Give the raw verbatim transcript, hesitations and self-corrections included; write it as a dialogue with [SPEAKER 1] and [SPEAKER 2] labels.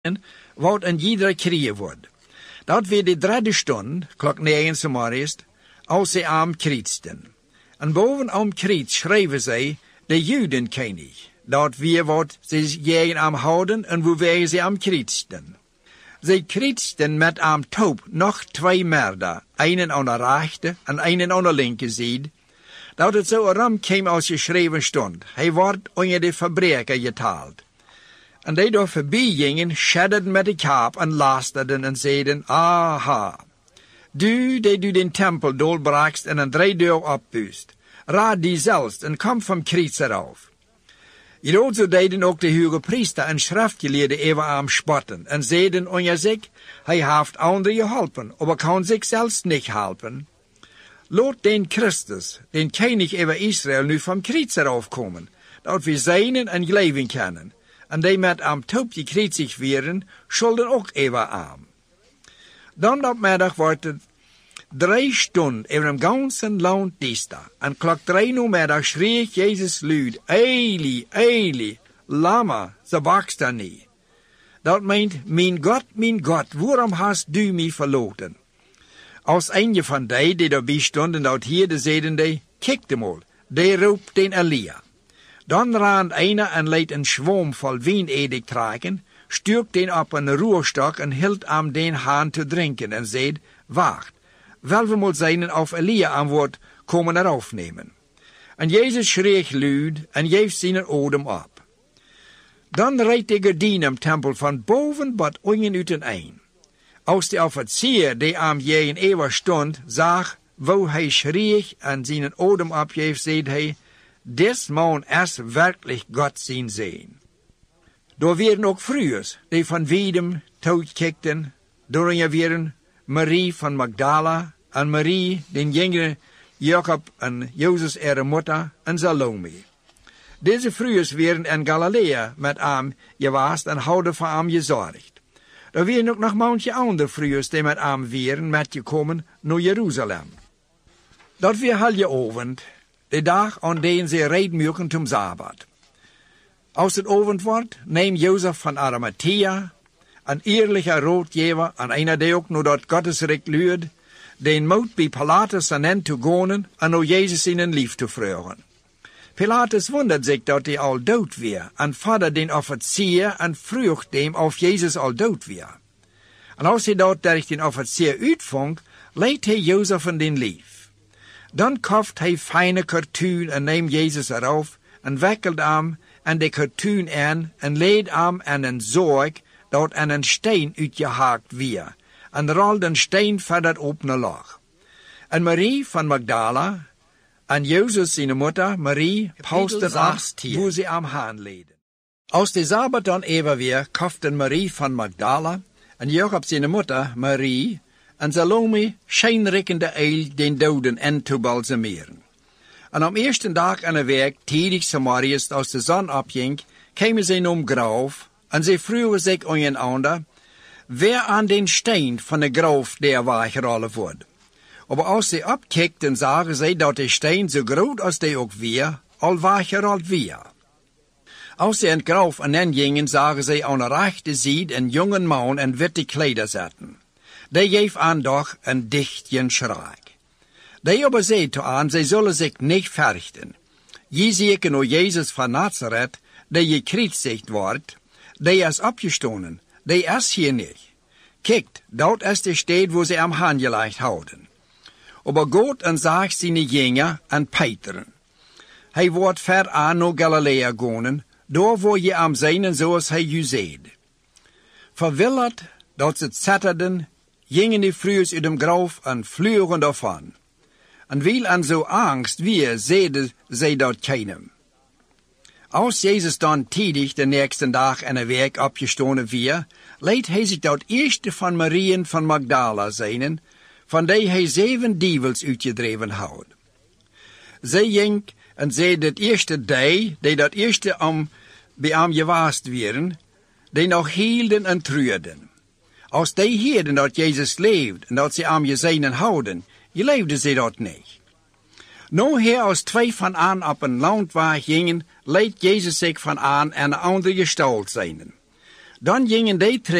[SPEAKER 1] wat een iedere kriegen wordt. Dat weer de derde stond, klok negen s'morgens, als ze aan krietsten. En bovenaan kriet schreven zij de Judenkönig. Dat weer wat ze jegen aan houden en woewege ze aan krietsten. Zij krietsten met aan top nog twee merden, einen aan de rechte en einen aan de linker zijde. Dat het zo erom kwam als geschreven stond. Hij wordt onder de verbreker getaald. En die door voorbij gingen, schedderden met de kaap en lasterden en zeiden, aha, du die du den tempel doorbraakst en een driedeur opbuust, raad die zelfs en kom van Kriet eraf. Hierover zo deden ook de hoge priester en schriftgeleerden even aan spotten en zeiden onder zich, hij heeft anderen geholpen, maar kan zichzelf niet helpen. Laat den Christus, den König over Israël, nu van Kriet eraf komen, dat we zijnen en geloven kunnen. En die met am top gekritzigd werden, schulden ook even aan. Dan op middag wordt het drie stunden over een ganzen land dienstdag. En klok drie uur middag schreef Jezus luid, Eli, Eli, lama sabachthani. Dat meent, mijn God, mijn God, waarom hast du mij verlaten? Als een van die die erbij stonden, dat hier zeiden die, kijk de mal, die roept den Elia. Dan raan einer en leed een schwom vol wijnedig trekken, stuurt den op een roerstok en hield aan den haan te drinken en zei, wacht, wel we moet zijn of Elia aan woord komen eraf nemen. En Jezus schreef luid en geeft zijn odem op. Dan reed de gordijn im tempel van boven tot onder uit een een. Als de officier die aan jegen eeuwig stond, zag, wo hij schreef en zijn odem opgeeft, zei hij, Des man is werkelijk God zien zijn. Door werden ook vrouwen die van Wiedem toekijkten, door je werden Marie van Magdala en Marie, den jongere Jacob en Jozef ere moeder en Salome. Deze vrouwen werden in Galilea met hem gewaast en houden voor hem gezorgd. Er werden ook nog manche andere vrouwen die met hem waren metgekomen naar Jeruzalem. Dat weer halje avond. De dag aan den ze rijden mogen zum Sabbat. Als het avond wordt, neemt Jozef van Arimathea, een eerlijke raadgever en einer die ook naar dat Gottesrecht luurt, den moed bij Pilatus aan hen te gaan en naar Jezus in een lief te vragen. Pilatus wondert zich dat hij al dood weer en vader den officier en vroeg hem of Jezus al dood weer. En als hij dat durch den officier uitvongt, leidt hij Jozef in den lief. Dan kocht hij fijne kartuun en neemt Jezus eraf en wikkelt hem en de kartuun aan en leed hem aan een zorg dat aan een steen uitgehaakt weer en rolde een steen verder op naar lag. En Marie van Magdala en Jozef zijn moeder Marie pausten af hoe ze hem aanleden. Als de Sabbat dan even weer kochten Marie van Magdala en Jacob zijn moeder Marie en Salome schijnrekkende eil den doden en te balsameren. En am eerste dag aan de week, tidig s'morgens, als de zon opging, kwamen ze om graf, en ze vroegen zich aan een ander, wer aan den steen van de graf der weggerollen wordt. Maar als ze opkijkten, zagen ze dat de steen zo groot als die ook weer, al weggerold weer. Als ze in het graf en hen gingen, zagen ze aan de rechte zijde een jonge man in witte klederen zitten. Die geeft aan doch een dichtje schrik. Die aber zei te aan, zij zullen zich niet verrichten. Je zeker naar Jezus van Nazareth, die gekruisigd wordt, die is opgestonden, die is hier niet. Kijk, dat is de stad waar ze hem aangelegd houden. Aber God en zag zijn jingen en Peter. Hij wordt ver aan naar Galilea gaan, daar waar je am zijn zoals hij je zei. Verwilderd, dat ze zetterden, gingen die vrouwen uit dem graf en vlogen daarvan. En wil aan zo angst weer, zeiden zij dat keinem. Als Jezus dan tidig de nächste dag in de week opgestonden weer, leed hij zich dat eerste van Marieën van Magdala zijn, van die hij zeven dievels uitgedreven had. Zij ging en zei dat eerste die, die dat eerste om bij hem gewaast werden, die nog hielden en treurden. Als die hielden dat Jezus leeft en dat ze hem gezien houden, leefden ze dat niet. Nou her als twee van aan op een landweg gingen, leed Jezus zich van aan en een andere gestalt zijn. Dan gingen de tre